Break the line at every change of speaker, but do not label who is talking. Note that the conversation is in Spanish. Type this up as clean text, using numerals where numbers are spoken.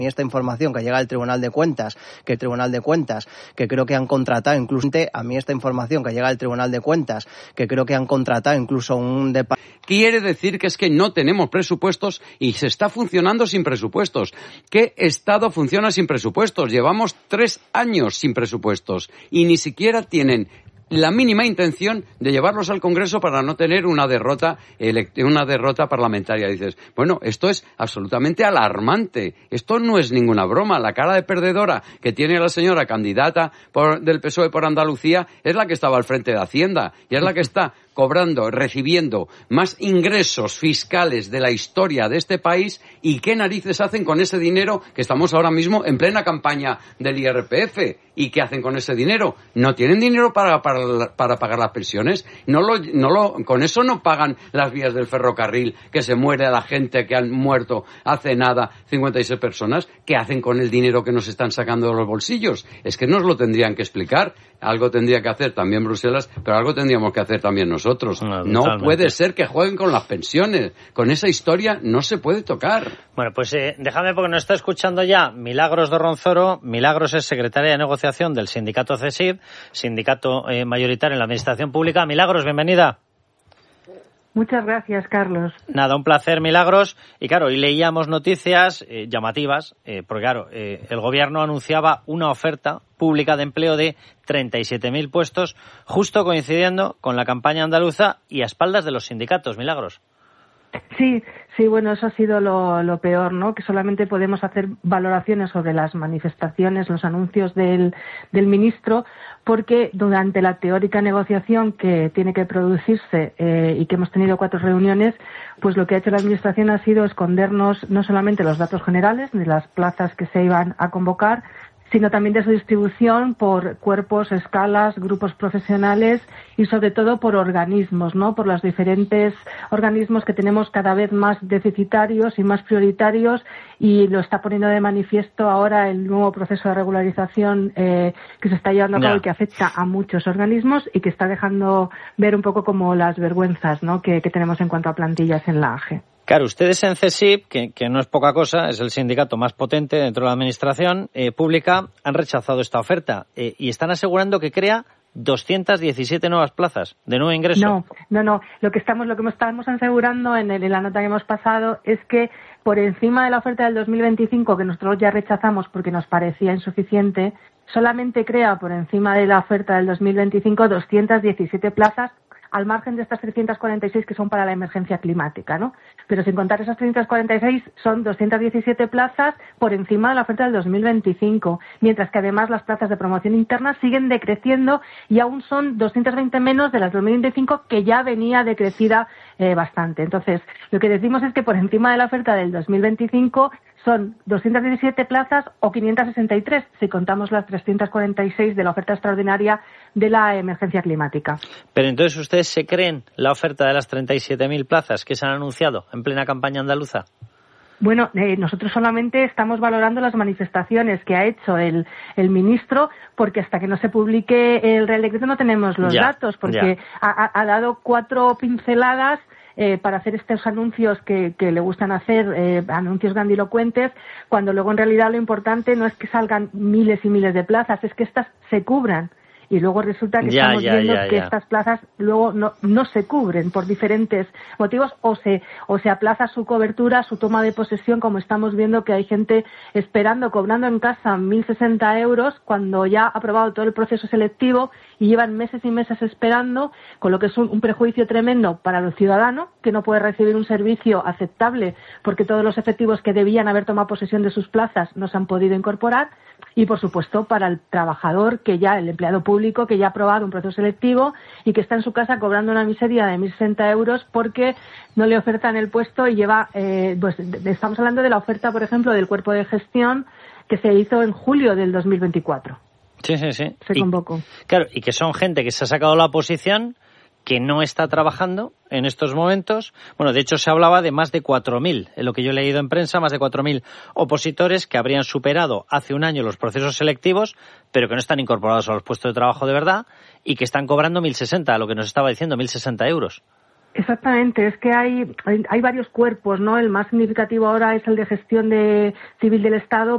Y esta información que llega al Tribunal de Cuentas, que creo que han contratado incluso a mí esta información que llega al Tribunal de Cuentas, que creo que han contratado incluso un
Quiere decir que es que no tenemos presupuestos y se está funcionando sin presupuestos. ¿Qué Estado funciona sin presupuestos? Llevamos 3 años sin presupuestos y ni siquiera tienen la mínima intención de llevarlos al Congreso para no tener una derrota parlamentaria. Dices, bueno, esto es absolutamente alarmante. Esto no es ninguna broma. La cara de perdedora que tiene la señora candidata del PSOE por Andalucía es la que estaba al frente de Hacienda y es la que está recibiendo más ingresos fiscales de la historia de este país. ¿Y qué narices hacen con ese dinero que estamos ahora mismo en plena campaña del IRPF? ¿Y qué hacen con ese dinero? No tienen dinero para pagar las pensiones. Con eso no pagan las vías del ferrocarril, que se muere la gente que han muerto hace nada, 56 personas. ¿Qué hacen con el dinero que nos están sacando de los bolsillos? Es que nos lo tendrían que explicar. Algo tendría que hacer también Bruselas, pero algo tendríamos que hacer también nosotros. No puede ser que jueguen con las pensiones. Con esa historia no se puede tocar.
Bueno, pues déjame, porque nos está escuchando ya Milagros de Ronzoro. Milagros es secretaria de negociación del sindicato CESIF, sindicato mayoritario en la administración pública. Milagros, bienvenida.
Muchas gracias, Carlos.
Nada, un placer, Milagros. Y claro, hoy leíamos noticias llamativas, porque claro, el gobierno anunciaba una oferta pública de empleo de 37.000 puestos, justo coincidiendo con la campaña andaluza y a espaldas de los sindicatos. Milagros.
Sí, bueno, eso ha sido lo peor, ¿no? Que solamente podemos hacer valoraciones sobre las manifestaciones, los anuncios del ministro, porque durante la teórica negociación que tiene que producirse y que hemos tenido 4 reuniones, pues lo que ha hecho la Administración ha sido escondernos no solamente los datos generales de las plazas que se iban a convocar, sino también de su distribución por cuerpos, escalas, grupos profesionales y sobre todo por organismos, ¿no? Por los diferentes organismos que tenemos cada vez más deficitarios y más prioritarios, y lo está poniendo de manifiesto ahora el nuevo proceso de regularización que se está llevando a cabo y que afecta a muchos organismos y que está dejando ver un poco como las vergüenzas, ¿no? que tenemos en cuanto a plantillas en la AGE.
Claro, ustedes en CESIF, que no es poca cosa, es el sindicato más potente dentro de la administración pública, han rechazado esta oferta y están asegurando que crea 217 nuevas plazas de nuevo ingreso.
No. Lo que estamos asegurando en la nota que hemos pasado es que por encima de la oferta del 2025, que nosotros ya rechazamos porque nos parecía insuficiente, solamente crea por encima de la oferta del 2025 217 plazas, al margen de estas 346 que son para la emergencia climática, ¿no? Pero sin contar esas 346 son 217 plazas por encima de la oferta del 2025, mientras que además las plazas de promoción interna siguen decreciendo y aún son 220 menos de las 2025, que ya venía decrecida bastante. Entonces, lo que decimos es que por encima de la oferta del 2025 son 217 plazas o 563 si contamos las 346 de la oferta extraordinaria de la emergencia climática.
Pero entonces, ¿ustedes se creen la oferta de las 37.000 plazas que se han anunciado en plena campaña andaluza?
Bueno, nosotros solamente estamos valorando las manifestaciones que ha hecho el ministro, porque hasta que no se publique el Real Decreto no tenemos los datos, porque ha dado 4 pinceladas para hacer estos anuncios que le gustan hacer, anuncios grandilocuentes, cuando luego en realidad lo importante no es que salgan miles y miles de plazas, es que estas se cubran. Y luego resulta que estamos viendo que estas plazas luego no se cubren por diferentes motivos, o se aplaza su cobertura, su toma de posesión, como estamos viendo que hay gente esperando, cobrando en casa 1.060 euros cuando ya ha aprobado todo el proceso selectivo y llevan meses y meses esperando, con lo que es un prejuicio tremendo para el ciudadano, que no puede recibir un servicio aceptable porque todos los efectivos que debían haber tomado posesión de sus plazas no se han podido incorporar, y por supuesto para el trabajador, el empleado público que ya ha aprobado un proceso selectivo y que está en su casa cobrando una miseria de 1.060 euros porque no le ofertan el puesto y lleva, estamos hablando de la oferta, por ejemplo, del cuerpo de gestión que se hizo en julio del 2024.
Sí.
Se convocó.
Claro, y que son gente que se ha sacado la oposición, que no está trabajando en estos momentos. Bueno, de hecho se hablaba de más de 4.000, en lo que yo he leído en prensa, más de 4.000 opositores que habrían superado hace un año los procesos selectivos, pero que no están incorporados a los puestos de trabajo de verdad y que están cobrando 1.060, lo que nos estaba diciendo, 1.060 euros.
Exactamente, es que hay varios cuerpos, ¿no? El más significativo ahora es el de gestión civil del Estado,